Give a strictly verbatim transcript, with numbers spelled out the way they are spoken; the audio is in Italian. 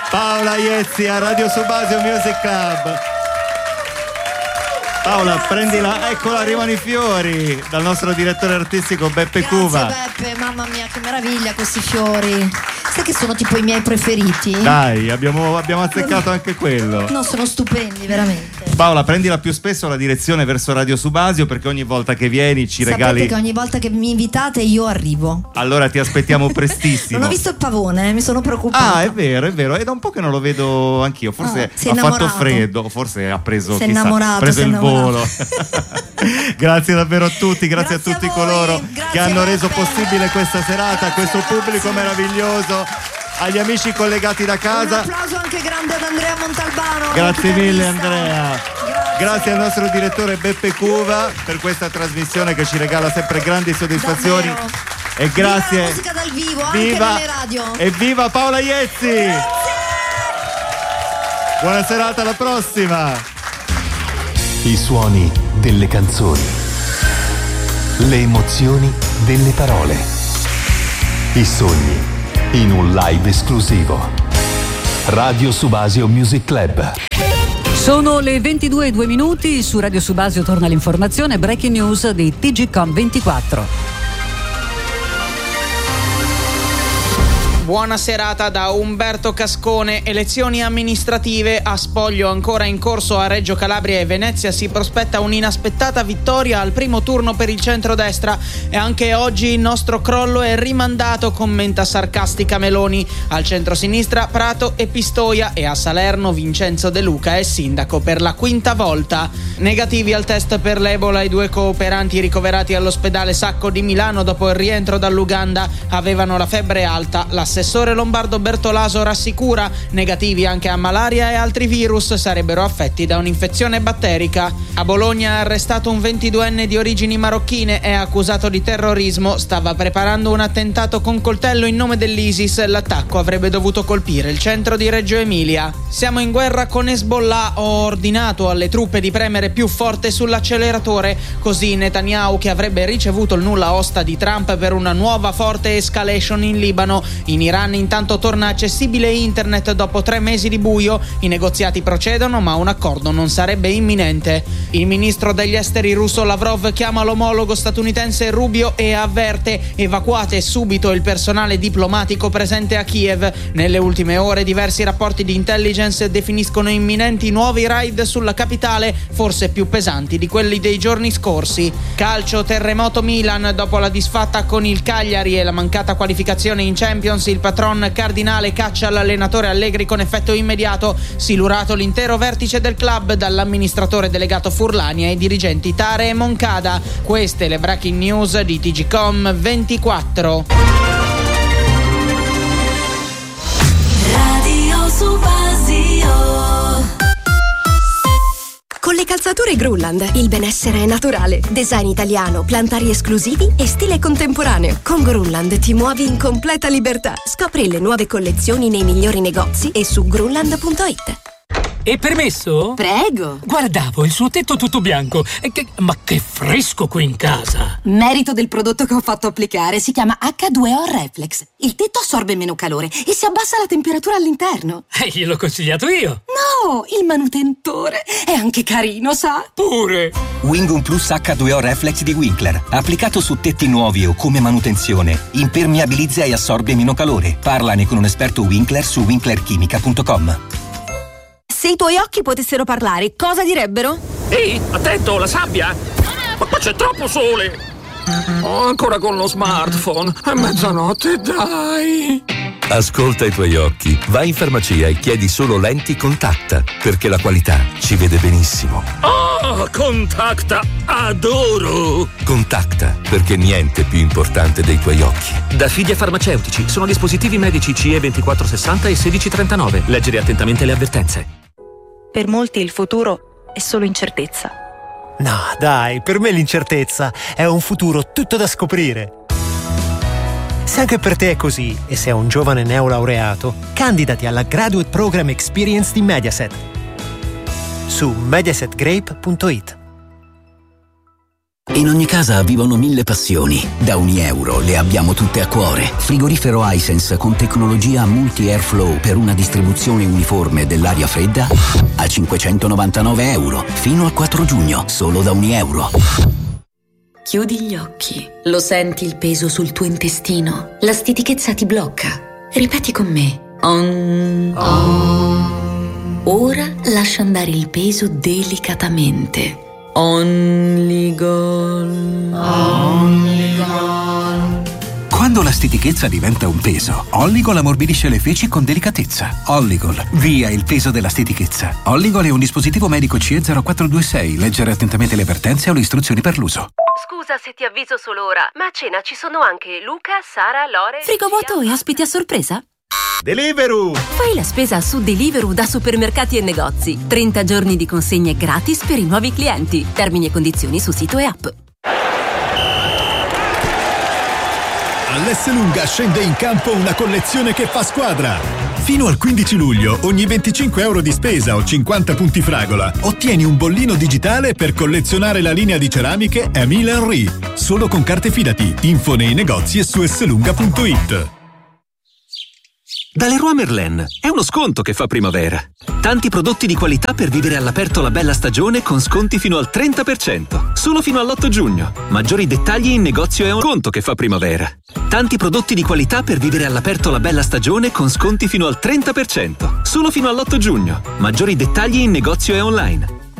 Paola Iezzi a Radio Subasio Music Club. Paola, prendila, eccola, arrivano i fiori dal nostro direttore artistico Beppe Grazie, Cuva. Beppe, mamma mia, che meraviglia questi fiori. Sai che sono tipo i miei preferiti? Dai, abbiamo, abbiamo azzeccato anche quello. No, sono stupendi, veramente. Paola, prendila più spesso la direzione verso Radio Subasio, perché ogni volta che vieni ci Sapete regali. che ogni volta che mi invitate io arrivo. Allora ti aspettiamo prestissimo. Non ho visto il pavone, eh, mi sono preoccupata. Ah, è vero, è vero. È da un po' che non lo vedo anch'io. Forse Ah, si è ha fatto innamorato. freddo, forse ha preso, Si è chissà, innamorato, preso si è il innamorato. volo. Grazie davvero a tutti, grazie, Grazie a tutti a voi, coloro grazie che hanno a reso Beppe. possibile questa serata, questo pubblico meraviglioso, agli amici collegati da Un casa. applauso anche grande ad Andrea Montalbano. Grazie la mille chitarrista. Andrea. Grazie. Grazie al nostro direttore Beppe Cuva per questa trasmissione che ci regala sempre grandi soddisfazioni. Davvero. E grazie. Viva la musica dal vivo, anche Viva nelle radio. e viva Paola Iezzi. Buona serata, alla prossima. I suoni delle canzoni, le emozioni delle parole, i sogni in un live esclusivo. Radio Subasio Music Club. Sono le ventidue e due minuti, su Radio Subasio torna l'informazione, breaking news di T G Com ventiquattro. Buona serata da Umberto Cascone. Elezioni amministrative a Spoglio ancora in corso a Reggio Calabria e Venezia. Si prospetta un'inaspettata vittoria al primo turno per il centrodestra e anche oggi il nostro crollo è rimandato, commenta sarcastica Meloni. Al centrosinistra Prato e Pistoia e a Salerno Vincenzo De Luca è sindaco per la quinta volta. Negativi al test per l'Ebola i due cooperanti ricoverati all'ospedale Sacco di Milano dopo il rientro dall'Uganda avevano la febbre alta. L'assessore lombardo Bertolaso rassicura, negativi anche a malaria e altri virus, sarebbero affetti da un'infezione batterica. A Bologna arrestato un ventiduenne di origini marocchine, è accusato di terrorismo, stava preparando un attentato con coltello in nome dell'ISIS, l'attacco avrebbe dovuto colpire il centro di Reggio Emilia. Siamo in guerra con Hezbollah, ho ordinato alle truppe di premere più forte sull'acceleratore, così Netanyahu, che avrebbe ricevuto il nulla osta di Trump per una nuova forte escalation in Libano. In Iran intanto torna accessibile internet dopo tre mesi di buio, i negoziati procedono ma un accordo non sarebbe imminente. Il ministro degli esteri russo Lavrov chiama l'omologo statunitense Rubio e avverte: evacuate subito il personale diplomatico presente a Kiev. Nelle ultime ore diversi rapporti di intelligence definiscono imminenti nuovi raid sulla capitale, forse più pesanti di quelli dei giorni scorsi. Calcio, terremoto Milan, dopo la disfatta con il Cagliari e la mancata qualificazione in Champions, il patron Cardinale caccia l'allenatore Allegri con effetto immediato. Silurato l'intero vertice del club, dall'amministratore delegato Furlani ai dirigenti Tare e Moncada. Queste le breaking news di T G Com ventiquattro. Radio Subasio. Con le calzature Grulland il benessere è naturale. Design italiano, plantari esclusivi e stile contemporaneo. Con Grulland ti muovi in completa libertà. Scopri le nuove collezioni nei migliori negozi e su grulland punto it. È permesso? Prego. Guardavo il suo tetto tutto bianco. E che, ma che fresco qui in casa! Merito del prodotto che ho fatto applicare, si chiama acca due o Reflex. Il tetto assorbe meno calore e si abbassa la temperatura all'interno. Eh, gliel'ho consigliato io. No, il manutentore è anche carino, sa? Pure. Wingum Plus acca due o Reflex di Winkler. Applicato su tetti nuovi o come manutenzione, impermeabilizza e assorbe meno calore. Parlane con un esperto Winkler su winkler chimica punto com. Se i tuoi occhi potessero parlare, cosa direbbero? Ehi, attento, la sabbia! Ma qua c'è troppo sole! Oh, ancora con lo smartphone. È mezzanotte, dai! Ascolta i tuoi occhi. Vai in farmacia e chiedi solo lenti Contacta, perché la qualità ci vede benissimo. Oh, Contacta! Adoro! Contacta, perché niente è più importante dei tuoi occhi. Da Fidia Farmaceutici. Sono dispositivi medici C E ventiquattro sessanta e sedici trentanove. Leggere attentamente le avvertenze. Per molti il futuro è solo incertezza. No, dai, per me l'incertezza è un futuro tutto da scoprire. Se anche per te è così e sei un giovane neolaureato, candidati alla Graduate Program Experience di Mediaset su mediaset grape punto it. In ogni casa vivono mille passioni. Da Unieuro le abbiamo tutte a cuore. Frigorifero Hisense con tecnologia multi-airflow per una distribuzione uniforme dell'aria fredda a cinquecentonovantanove euro. Fino al quattro giugno, solo da Unieuro. Chiudi gli occhi. Lo senti il peso sul tuo intestino? La stitichezza ti blocca. Ripeti con me. Om. Om. Ora lascia andare il peso delicatamente. Only gone. Only gone. Quando la stitichezza diventa un peso, Olligol ammorbidisce le feci con delicatezza. Olligol, via il peso della stitichezza. Olligol è un dispositivo medico C E zero quattro due sei. Leggere attentamente le avvertenze o le istruzioni per l'uso. Scusa se ti avviso solo ora, ma a cena ci sono anche Luca, Sara, Lore... Frigo vuoto e ospiti a sorpresa? Deliveroo! Fai la spesa su Deliveroo da supermercati e negozi. trenta giorni di consegne gratis per i nuovi clienti. Termini e condizioni su sito e app. All'Esselunga scende in campo una collezione che fa squadra. Fino al quindici luglio, ogni venticinque euro di spesa o cinquanta punti fragola, ottieni un bollino digitale per collezionare la linea di ceramiche Emile Henry. Solo con carte Fidati. Info nei negozi e su esselunga punto it. Da Leroy Merlin è uno sconto che fa primavera. Tanti prodotti di qualità per vivere all'aperto la bella stagione con sconti fino al trenta per cento. Solo fino all'otto giugno. Maggiori dettagli in negozio e un sconto che fa primavera. Tanti prodotti di qualità per vivere all'aperto la bella stagione con sconti fino al trenta per cento. Solo fino all'otto giugno. Maggiori dettagli in negozio e online.